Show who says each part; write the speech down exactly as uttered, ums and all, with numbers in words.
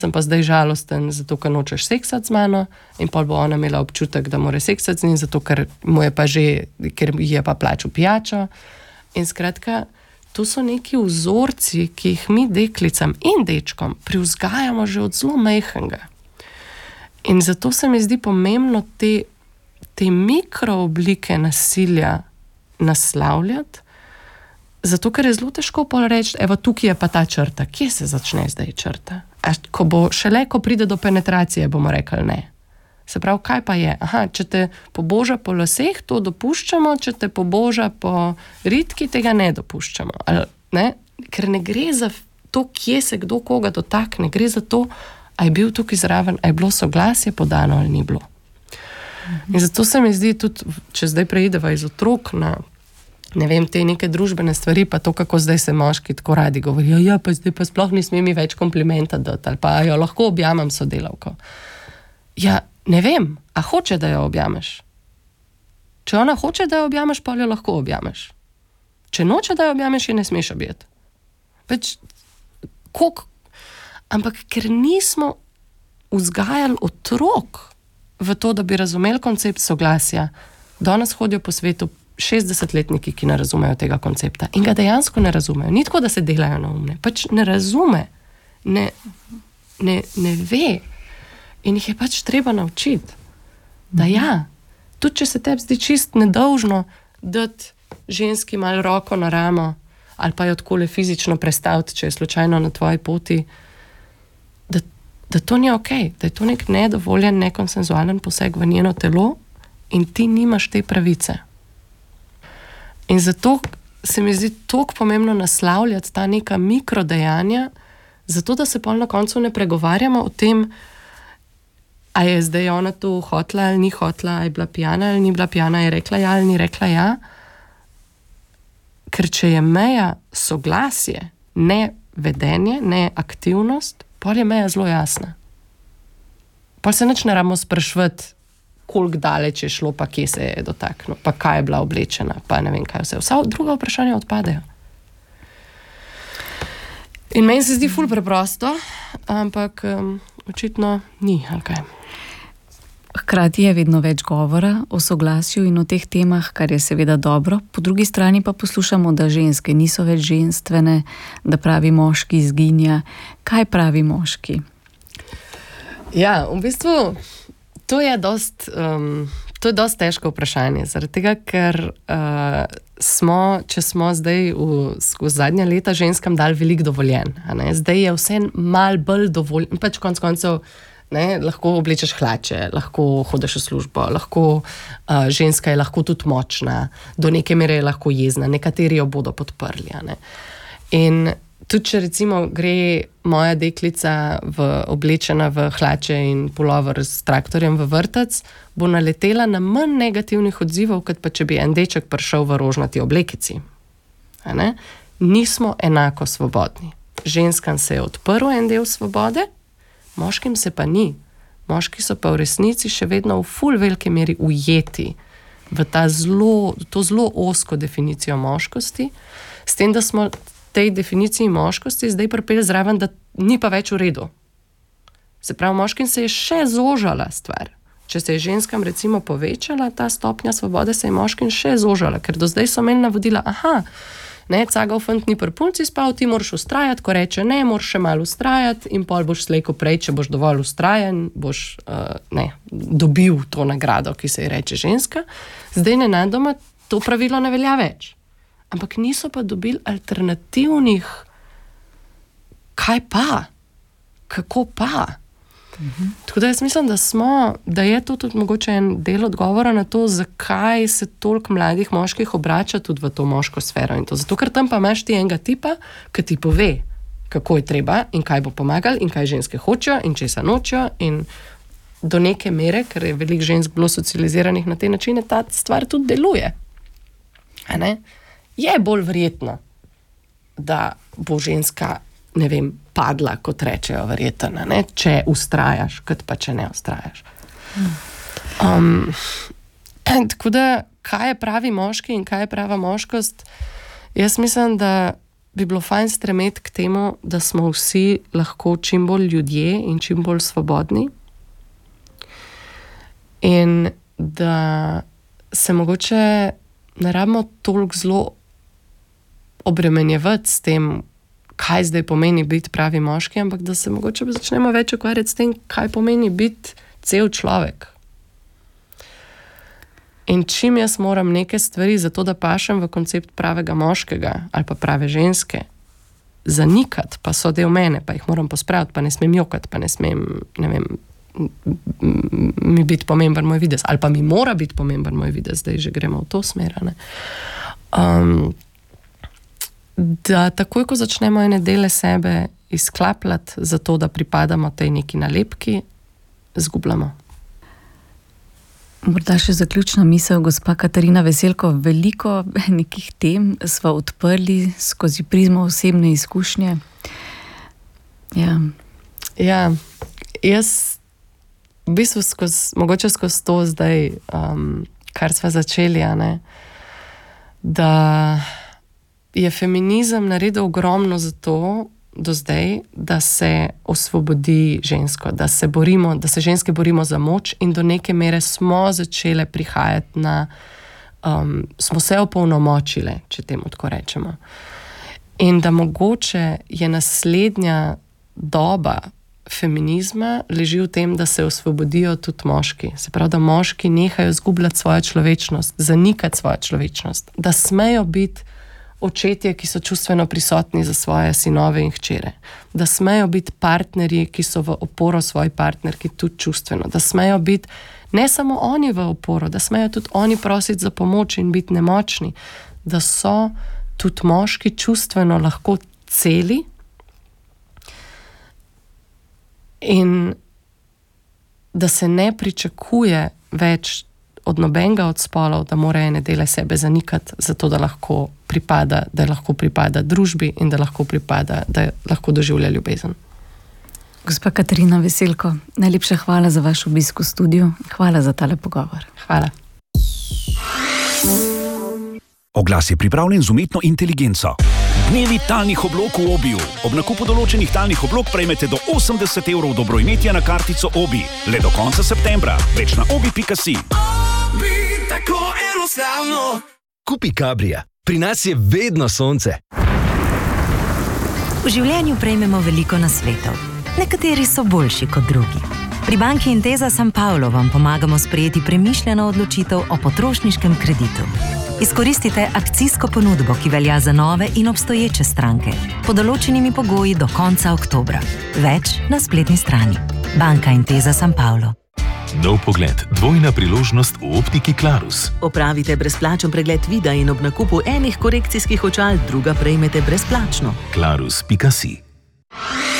Speaker 1: sem pa zdaj žalosten, zato ker nočeš seksati z mano in pol bo ona imela občutek, da mora seksati z njim, zato ker mu je pa že, ker je pa plačal pijačo. In skratka, to so neki vzorci, ki jih mi deklicam in dečkom privzgajamo že od zelo majhnega. In zato se mi zdi pomembno te, te mikrooblike nasilja naslavljati, zato ker je zelo težko pol reči, evo, tukaj je pa ta črta, kje se začne zdaj črta? A ko bo, šele ko pride do penetracije, bomo rekli ne. Se pravi, kaj pa je? Aha, če te poboža po laseh, to dopuščamo, če te poboža po ritki, tega ne dopuščamo. Ali, ne? Ker ne gre za to, kje se kdo koga dotakne, gre za to, a je bil tukaj zraven, a je bilo soglasje podano ali ni bilo. Mhm. In zato se mi zdi tudi, če zdaj preideva iz otrok na ne vem, te neke družbene stvari, pa to, kako zdaj se moški tako radi govorijo, ja, pa zdaj pa sploh ne sme mi več komplimenta dati, ali pa jo lahko objamem sodelavko. Ja, ne vem, a hoče, da jo objameš? Če ona hoče, da jo objameš, pa jo lahko objameš. Če noče, da jo objameš, je ne smeš objeti. Pač, koliko? Ampak ker nismo vzgajali otrok v to, da bi razumeli koncept soglasja, danes hodijo po svetu šestdesetletniki, ki ne razumejo tega koncepta in ga dejansko ne razumejo. Ni tako, da se delajo na umne. Pač ne razume. Ne, ne, ne ve. In jih je pač treba naučiti. Da ja, tudi če se tebi zdi čist nedolžno dati ženski malo roko na ramo ali pa jo takole fizično prestaviti, če je slučajno na tvoji poti, da, da to ni okej, da je to nek nedovoljen, nekonsenzualen poseg v njeno telo in ti nimaš te pravice. In zato se mi zdi toliko pomembno naslavljati ta neka mikrodejanja, zato da se pol na koncu ne pregovarjamo o tem, a je zdaj ona tu hotla ali ni hotla, a je bila pijana ali ni bila pijana, je rekla ja ali ni rekla ja. Ker če je meja soglasje, ne vedenje, ne aktivnost, pol je meja zelo jasna. Pol se nič ne rabimo spraševati, koliko daleč je šlo, pa kje se je dotaknil, pa kaj je bila oblečena, pa ne vem kaj vse. Vsa druga vprašanja odpadejo. In meni se zdi ful preprosto, ampak um, očitno ni, ali kaj.
Speaker 2: Hkrati je vedno več govora o soglasju in o teh temah, kar je seveda dobro. Po drugi strani pa poslušamo, da ženske niso več ženstvene, da pravi moški izginja. Kaj pravi moški?
Speaker 1: Ja, v bistvu To je dost, um, to je dost težko vprašanje, zaradi tega, ker uh, smo, če smo zdaj v, v zadnja leta ženskam dali veliko dovoljen. Zdaj je vse mal bolj dovoljen, pač konc koncev, ne, lahko oblečeš hlače, lahko hodiš v službo, lahko uh, ženska je lahko tudi močna, do neke mere je lahko jezna, nekateri jo bodo podprli. Ne. In tudi, če recimo gre moja deklica v, oblečena v hlače in pulover s traktorjem v vrtec, bo naletela na manj negativnih odzivov, kot pa če bi en deček prišel v rožnati oblekici. A ne? Nismo enako svobodni. Ženskam se je odprl en del svobode, moškim se pa ni. Moški so pa v resnici še vedno v ful velike meri ujeti v ta zelo, to zelo ozko definicijo moškosti, s tem, da smo tej definiciji moškosti zdaj pripeli zraven, da ni pa več v redu. Se pravi, moškim se je še zožala stvar. Če se je ženskam recimo povečala ta stopnja svobode, se je moškim še zožala, ker do zdaj so imeli navodila, aha, ne, cagav fant ni pri punci spal, ti moraš ustrajati, ko reče ne, moraš še malo ustrajati in pol boš slejko prej, če boš dovolj ustrajen, boš uh, ne, dobil to nagrado, ki se ji reče ženska. Zdaj nenadoma to pravilo ne velja več. Ampak niso pa dobili alternativnih, kaj pa, kako pa. Mhm. Tako da jaz mislim, da smo, da je to tudi mogoče en del odgovora na to, zakaj se toliko mladih moških obrača tudi v to moško sfero in to. Zato, ker tam pa imaš ti enega tipa, ki ti pove, kako je treba in kaj bo pomagal in kaj ženske hočejo in česa nočejo in do neke mere, ker je veliko žensk bilo socializiranih na te načine, ta stvar tudi deluje. A ne? Je bolj verjetno, da bo ženska, ne vem, padla, kot rečejo verjetno, ne? Če ustrajaš, kot pa če ne ustrajaš. Um, tako da, kaj je pravi moški in kaj je prava moškost, jaz mislim, da bi bilo fajn stremeti k temu, da smo vsi lahko čim bolj ljudje in čim bolj svobodni. In da se mogoče ne rabimo toliko zelo obremenjevati s tem, kaj zdaj pomeni biti pravi moški, ampak da se mogoče začnemo več ukvarjati s tem, kaj pomeni biti cel človek. In čim jaz moram neke stvari, zato da pašem v koncept pravega moškega ali pa prave ženske, zanikati, pa so del mene, pa jih moram pospraviti, pa ne smem jokati, pa ne smem, ne vem, mi biti pomemben moj videz, ali pa mi mora biti pomemben moj videz, zdaj že gremo v to smer, ne. Um, da takoj, ko začnemo ene dele sebe izklapljati za to, da pripadamo tej neki nalepki, zgubljamo.
Speaker 2: Morda še zaključna misel, gospa Katarina Veselko, veliko nekih tem sva odprli skozi prizmo osebne izkušnje. Ja,
Speaker 1: ja jaz v bistvu skozi, mogoče skozi to zdaj, um, kar sva začeli, a ne, da je feminizem naredil ogromno za to, do zdaj, da se osvobodi žensko, da se borimo, da se ženske borimo za moč in do neke mere smo začele prihajati na, um, smo se opolnomočile, če temu tako rečemo. In da mogoče je naslednja doba feminizma leži v tem, da se osvobodijo tudi moški. Se pravi, da moški nehajo zgubljati svojo človečnost, zanikati svojo človečnost, da smejo biti očetje, ki so čustveno prisotni za svoje sinove in hčere, da smejo biti partnerji, ki so v oporo svoji partnerki tudi čustveno, da smejo biti ne samo oni v oporo, da smejo tudi oni prositi za pomoč in biti nemočni, da so tudi moški čustveno lahko celi in da se ne pričakuje več od nobenega od spolov, da mora ene dele sebe zanikati, zato da lahko pripada, da lahko pripada družbi in da lahko pripada, da lahko doživlja ljubezen.
Speaker 2: Gospa Katarina Veselko, najlepša hvala za vaš obisk v studiu. Hvala za tale pogovor.
Speaker 1: Hvala.
Speaker 3: Oglas je pripravljen z umetno inteligenco. Dnevi talnih oblog v Obiju. Ob nakupu določenih talnih oblog prejmete do osemdeset evrov dobroimetja na kartico Obi. Le do konca septembra. Več na obi pika si.
Speaker 4: Obi, tako enostavno. Kupi Cabrija. Pri nas je vedno sonce.
Speaker 5: V življenju prejmemo veliko nasvetov. Nekateri so boljši kot drugi. Pri banki Intesa San Paolo vam pomagamo sprejeti premišljeno odločitev o potrošniškem kreditu. Izkoristite akcijsko ponudbo, ki velja za nove in obstoječe stranke, pod določenimi pogoji do konca oktobra. Več na spletni strani. Banka Intesa San Paolo.
Speaker 6: Nov pogled, dvojna priložnost v optiki Clarus.
Speaker 7: Opravite brezplačen pregled vida in ob nakupu enih korekcijskih očal druga prejmete brezplačno.
Speaker 6: Clarus pika si.